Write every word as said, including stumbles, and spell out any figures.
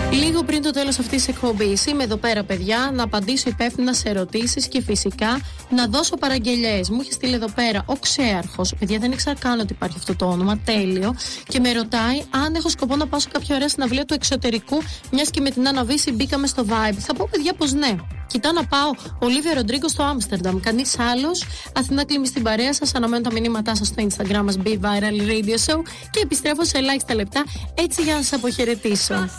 Λίγο πριν το τέλος αυτής της εκπομπής είμαι εδώ πέρα, παιδιά, να απαντήσω υπεύθυνα σε ερωτήσεις και φυσικά να δώσω παραγγελιές. Μου έχει στείλει εδώ πέρα ο Ξέαρχος. Παιδιά, δεν ήξερα καν ότι υπάρχει αυτό το όνομα. Τέλειο. Και με ρωτάει αν έχω σκοπό να πάω σε κάποια ωραία συναυλία του εξωτερικού, μιας και με την Άννα Βύση μπήκαμε στο Vibe. Θα πω, παιδιά, πως ναι. Κοιτάω να πάω Ολίβια Ροντρίγκο στο Άμστερνταμ. Κανείς άλλος. Αθηνά Κλίμη στην παρέα σας. Αναμένω τα μηνύματά σας στο Instagram μας Be Viral Radio Show. Και επιστρέφω σε ελάχιστα λεπτά έτσι για να σας αποχαιρετήσω.